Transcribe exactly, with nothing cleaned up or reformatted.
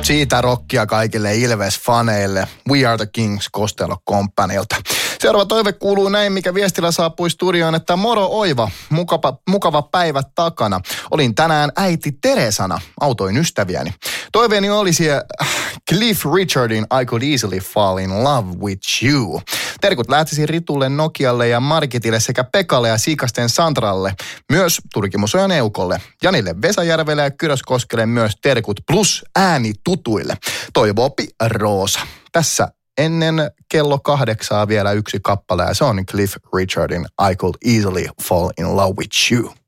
Siitä rockia kaikille Ilves-faneille. We Are The Kings Costello Companylta. Seuraava toive kuuluu näin, mikä viestillä saapui studioon, että moro Oiva, mukava, mukava päivä takana. Olin tänään äiti Teresana, autoin ystäviäni. Toiveeni olisi äh, Cliff Richardin I Could Easily Fall in Love With You. Terkut lähtisi Ritulle, Nokialle ja Margitille sekä Pekalle ja Siikasten Santralle. Myös Turkimosojan Eukolle. Janille Vesajärvelle ja Kyröskoskelle myös terkut plus ääni tutuille. Toivoopi Roosa. Tässä ennen kello kahdeksaa vielä yksi kappale ja se on Cliff Richardin I Could Easily Fall in Love With You.